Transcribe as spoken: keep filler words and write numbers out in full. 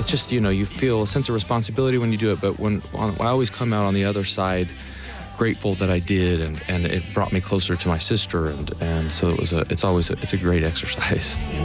just, you know, you feel a sense of responsibility when you do it, but when on, I always come out on the other side grateful that I did, and, and it brought me closer to my sister, and, and so it was a, it's always a, it's a great exercise.